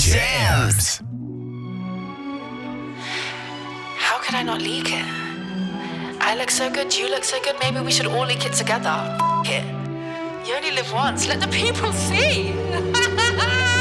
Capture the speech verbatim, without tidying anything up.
Jams. How could I not leak it? I look so good, you look so good, maybe we should all leak it together. F- it. You only live once, let the people see.